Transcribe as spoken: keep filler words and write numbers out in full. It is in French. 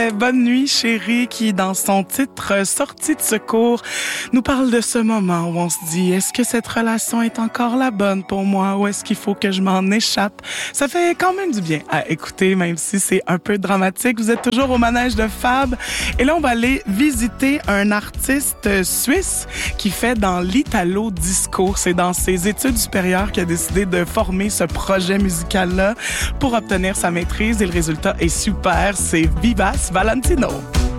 Bonne nuit, chérie, qui, dans son titre « Sortie de secours », nous parle de ce moment où on se dit « Est-ce que cette relation est encore la bonne pour moi ou est-ce qu'il faut que je m'en échappe? » Ça fait quand même du bien à écouter, même si c'est un peu dramatique. Vous êtes toujours au manège de Fab. Et là, on va aller visiter un artiste suisse qui fait dans l'italo-disco. C'est dans ses études supérieures qu'il a décidé de former ce projet musical-là pour obtenir sa maîtrise. Et le résultat est super. C'est Vivace Valentino.